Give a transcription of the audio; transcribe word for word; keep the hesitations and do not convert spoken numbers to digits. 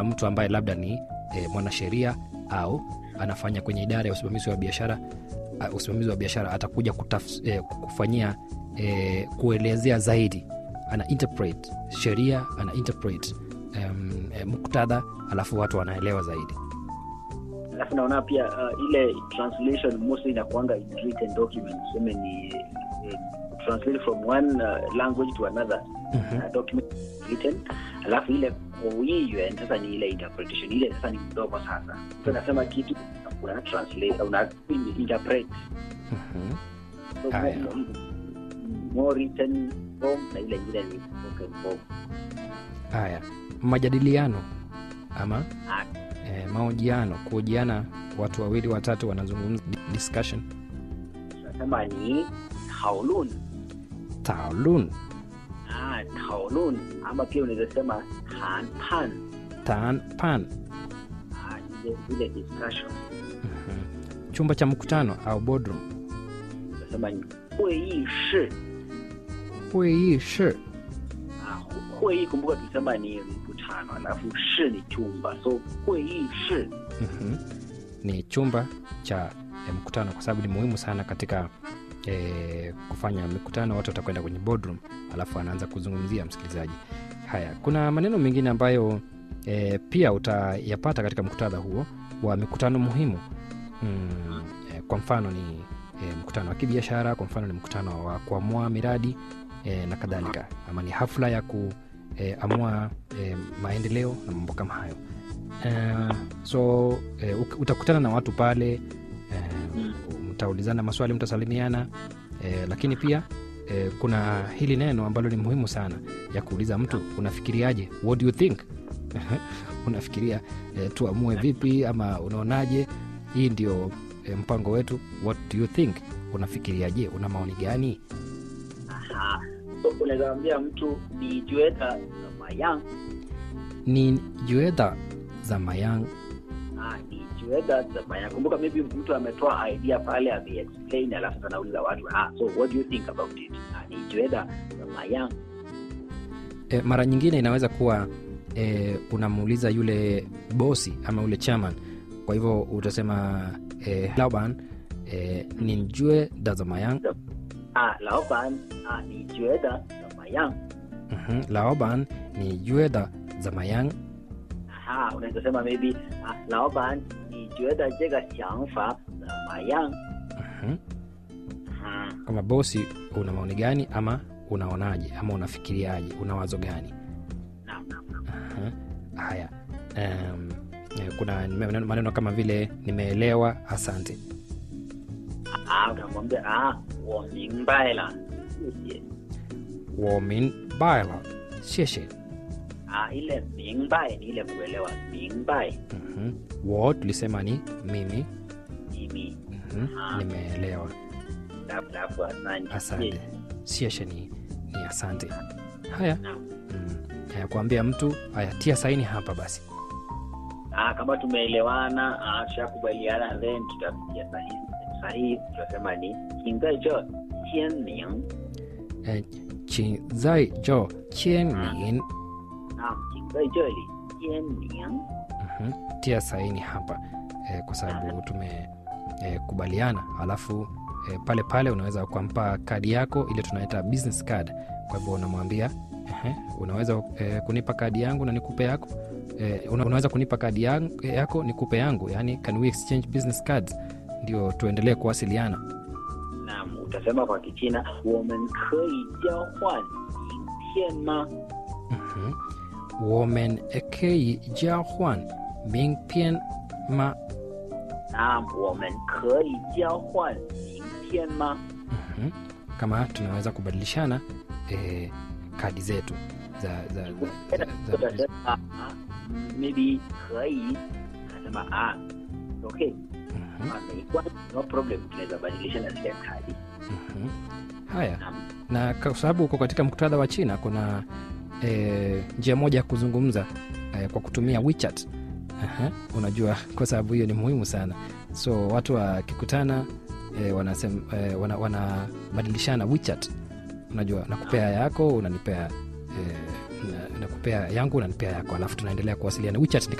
mtu ambaye labda ni e, mwanasheria au anafanya kwenye idara ya usimamizi wa biashara, uh, usimamizi wa biashara atakuja kutaf, e, kufanyia e, kuelezea zaidi, ana interpret sheria, ana interpret um, e, muktadha, alafu watu wanaelewa zaidi. Alafu naona pia uh, ile translation mostly inakuanga in written documents, sema ni uh, translate from one uh, language to another. Mm-hmm. Uh, document written, alafu ile kuiyo sasa ni ile interpretation, ile sasa ni mdogo sasa. So nasema kitu una translate, una interpret. Mhm. So, Haya. more, more written form na ile ile ni spoken form. Haya, majadiliano ama Ah, e, mahojiano, kuhojiana, watu wawili watatu wanazungumza, discussion. nasema ni 讨论. 讨论 Ah, 讨论 ama pia unaweza sema 谈判. 谈判 Ah, ile ile discussion. Mhm. Chumba cha mkutano au boardroom. Nasema ni 会议室. 会议室 Ah, 会议 kumbuka tulisema ni mkutano, alafu 室 ni chumba. So 会议室 Mhm. ni chumba cha e, mkutano, kwa sababu ni muhimu sana katika e, kufanya mikutano. Watu watakwenda kwenye boardroom, alafu anaanza kuzungumzia msikilizaji. Haya, kuna maneno mengine ambayo e, pia utayapata katika muktadha huo wa mikutano muhimu. Mm, e, kwa mfano ni e, mkutano wa kibiashara, kwa mfano ni mkutano wa kuamua miradi e, na kadhalika, ama ni hafla ya kuamua e, maendeleo na mambo kama hayo. Uh, so uh, utakutana na watu pale, uh, mtaulizana maswali, mtasalimiana, uh, lakini pia uh, kuna hili neno ambalo ni muhimu sana ya kuuliza mtu, unafikiriaje? What do you think? Unafikiria uh, tuamue vipi ama unaonaje? Hii ndio uh, mpango wetu. What do you think? Unafikiriaje? Una maoni gani? Aha. So unaweza ambia mtu ni jueta za mayang. Ni jueda za mayang. Ah, ni jueta za mayang. Kumbuka maybe mtu ametoa idea pale, ame-explain, alafu anauliza watu, ah, so what do you think about it? Ah, ni jueta za mayang. E, mara nyingine inaweza kuwa e, unamuuliza yule bosi ama yule chairman. Kwa hivyo utasema e, Laoban, e, ninjue da za mayang. Ah, laoban, ah, ni jueta za mayang. Mhm, Laoban ni jue da za mayang. Aha, unaweza sema maybe, ah, laoban, ni jueta jega xiangfa za mayang. Mhm. Kama bosi, una maoni gani ama unaonaje ama unafikiriaje, una wazo gani? Naam, naam, naam. Aha. Haya, um, kuna maneno, maneno kama vile nimeelewa, asante. Ah, utamwambia, ah, 我明白了，谢谢。 我明白了，谢谢。 Ah, ile 明白 ni ile kuelewa, 明白 Mhm. Wo tulisema ni mimi. mimi. Mhm. Nimeelewa, Alafu asante. asante. Sieshe ni, ni asante. Haya, Naam. mm. Haya, kuambia mtu, haya tia saini hapa basi. Ah, kama tumeelewana, ah, tushakubaliana, then tutapigia sahihi. Sahihi tutasema ni 请在这签名. Eh, 请在这签名. Naam, 请在这里签名. Mhm. Tia saini hapa eh, kwa sababu tume eh, kubaliana. Alafu eh, pale pale unaweza kumpa kadi yako, ile tunaita business card. Kwa hivyo unamwambia eh, unaweza eh, kunipa kadi yangu na nikupe yako. Eh, una, unaweza kunipa kadi yangu, yako nikupe yangu, yani can we exchange business cards, ndio tuendelee kuwasiliana. Naam, utasema kwa Kichina, 我们可以交换名片吗? Mhm. 我们可以交换名片吗? Naam, 我们可以交换名片吗? Mhm. Kama tunaweza kubadilishana eh, kadi zetu za, za, za, za, za, utasema, ah, maybe 可以, utasema, ah, okay. Mhm. Ah, 没关系, no problem, tunaweza badilishana zile kadi. Mhm. Haya, Naam. na kwa sababu uko katika muktadha wa China, kuna e, njia moja ya kuzungumza e, kwa kutumia WeChat. Aha, unajua, kwa sababu hiyo ni muhimu sana. So watu wakikutana e, wanasema e, wana, wanabadilishana WeChat. Unajua, nakupea yako, unanipea e, na, nakupea yangu, unanipea yako, alafu tunaendelea kuwasiliana. WeChat ni